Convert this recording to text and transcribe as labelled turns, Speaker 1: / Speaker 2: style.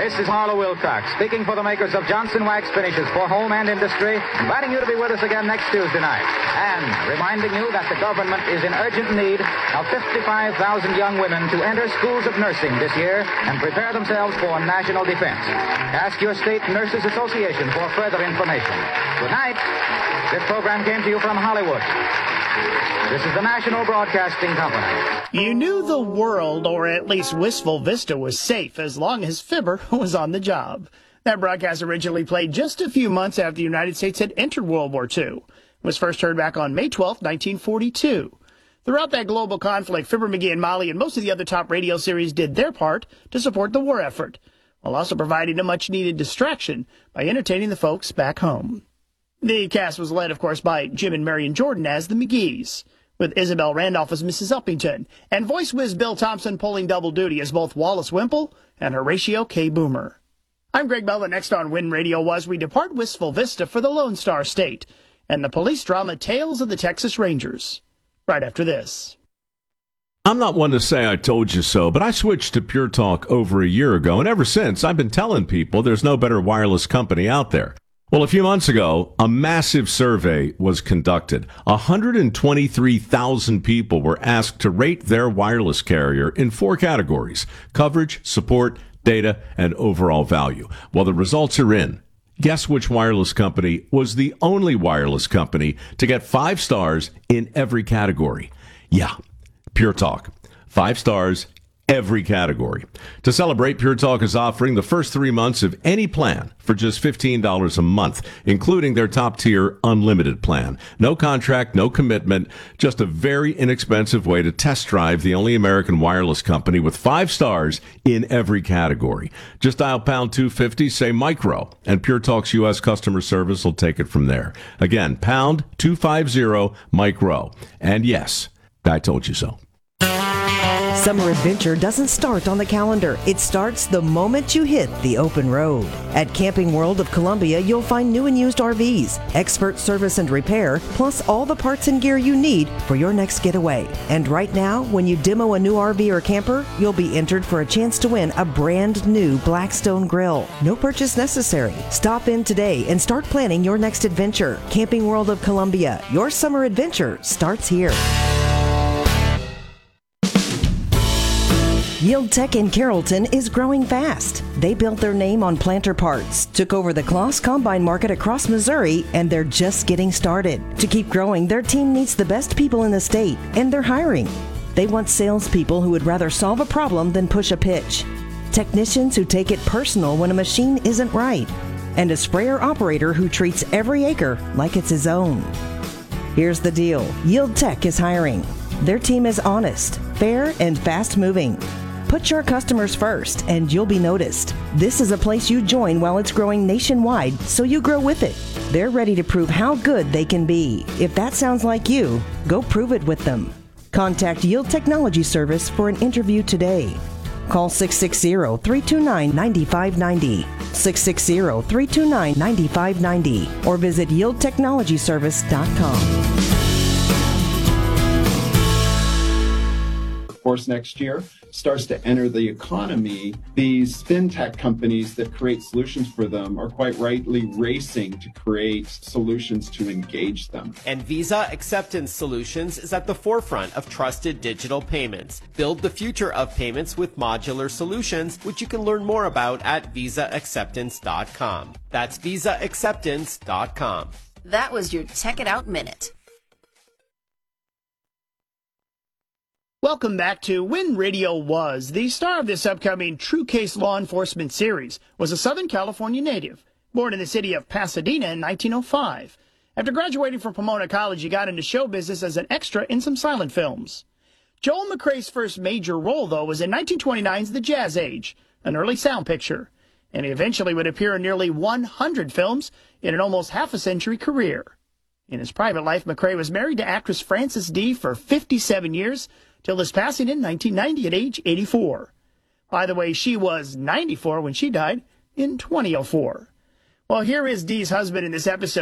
Speaker 1: This is Harlow Wilcox, speaking for the makers of Johnson Wax Finishes for home and industry, inviting you to be with us again next Tuesday night. And reminding you that the government is in urgent need of 55,000 young women to enter schools of nursing this year and prepare themselves for national defense. Ask your state Nurses Association for further information. Good night. This program came to you from Hollywood. This is the National Broadcasting Company.
Speaker 2: You knew the world, or at least Wistful Vista, was safe as long as Fibber was on the job. That broadcast originally played just a few months after the United States had entered World War II. It was first heard back on May 12, 1942. Throughout that global conflict, Fibber, McGee, and Molly and most of the other top radio series did their part to support the war effort, while also providing a much-needed distraction by entertaining the folks back home. The cast was led, of course, by Jim and Marion Jordan as the McGees, with Isabel Randolph as Mrs. Uppington, and voice whiz Bill Thompson pulling double duty as both Wallace Wimple and Horatio K. Boomer. I'm Greg Bell. Next on Win Radio was we depart Wistful Vista for the Lone Star State and the police drama Tales of the Texas Rangers. Right after this.
Speaker 3: I'm not one to say I told you so, but I switched to Pure Talk over a year ago, and ever since I've been telling people there's no better wireless company out there. Well, a few months ago, a massive survey was conducted. 123,000 people were asked to rate their wireless carrier in 4 categories: coverage, support, data, and overall value. Well, the results are in. Guess which wireless company was the only wireless company to get 5 stars in every category? Yeah, Pure Talk. 5 stars, every category. To celebrate, Pure Talk is offering the first 3 months of any plan for just $15 a month, including their top-tier unlimited plan. No contract, no commitment, just a very inexpensive way to test drive the only American wireless company with 5 stars in every category. Just dial pound 250, say micro, and Pure Talk's U.S. customer service will take it from there. Again, pound 250 micro. And yes, I told you so.
Speaker 4: Summer adventure doesn't start on the calendar. It starts the moment you hit the open road. At Camping World of Columbia, you'll find new and used RVs, expert service and repair, plus all the parts and gear you need for your next getaway. And right now, when you demo a new RV or camper, you'll be entered for a chance to win a brand new Blackstone grill. No purchase necessary. Stop in today and start planning your next adventure. Camping World of Columbia, your summer adventure starts here. Yield Tech in Carrollton is growing fast. They built their name on planter parts, took over the Kloss Combine market across Missouri, and they're just getting started. To keep growing, their team needs the best people in the state, and they're hiring. They want salespeople who would rather solve a problem than push a pitch, technicians who take it personal when a machine isn't right, and a sprayer operator who treats every acre like it's his own. Here's the deal. Yield Tech is hiring. Their team is honest, fair, and fast-moving. Put your customers first, and you'll be noticed. This is a place you join while it's growing nationwide, so you grow with it. They're ready to prove how good they can be. If that sounds like you, go prove it with them. Contact Yield Technology Service for an interview today. Call 660-329-9590, 660-329-9590, or visit yieldtechnologyservice.com.
Speaker 5: Course next year starts to enter the economy, these fintech companies that create solutions for them are quite rightly racing to create solutions to engage them.
Speaker 6: And Visa Acceptance Solutions is at the forefront of trusted digital payments. Build the future of payments with modular solutions, which you can learn more about at visaacceptance.com. That's visaacceptance.com.
Speaker 7: That was your Check It Out Minute.
Speaker 2: Welcome back to Win Radio Was. The star of this upcoming True Case Law Enforcement series was a Southern California native, born in the city of Pasadena in 1905. After graduating from Pomona College, he got into show business as an extra in some silent films. Joel McCrea's first major role, though, was in 1929's The Jazz Age, an early sound picture, and he eventually would appear in nearly 100 films in an almost half-a-century career. In his private life, McCrea was married to actress Frances Dee for 57 years, till his passing in 1990 at age 84. By the way, she was 94 when she died in 2004. Well, here is Dee's husband in this episode.